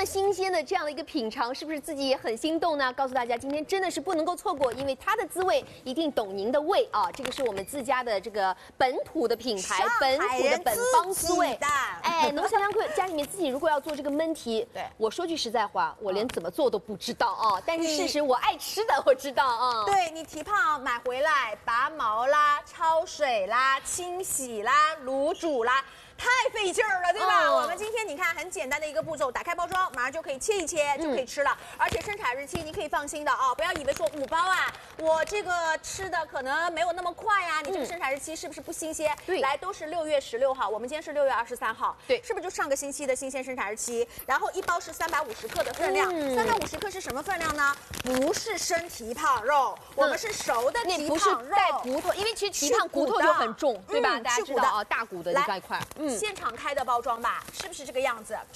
新鲜的这样的一个品尝，是不是自己也很心动呢？告诉大家，今天真的是不能够错过，因为它的滋味一定懂您的胃啊！这个是我们自家的这个本土的品牌，本土的本帮滋味。哎，农小两口家里面自己如果要做这个焖蹄， 对， 我说句实在话，我连怎么做都不知道啊。但是事实我爱吃的，我知道啊。 对你蹄膀买回来，拔毛啦、焯水啦、清洗啦、卤煮啦。太费劲儿了，对吧？我们今天你看很简单的一个步骤，打开包装，马上就可以切一切，就可以吃了。而且生产日期你可以放心的啊，不要以为说5包啊，我这个吃的可能没有那么快呀，你这个生产日期是不是不新鲜？ 对， 来都是6月16号，我们今天是6月23号， 对， 是不是就上个星期的新鲜生产日期？然后一包是350克的分量，350克是什么分量呢？不是生蹄膀肉，我们是熟的蹄膀肉， 带骨头，因为其实蹄膀骨头就很重，对吧？大家知道啊，大骨的一块块， 现场开的包装吧，是不是这个样子？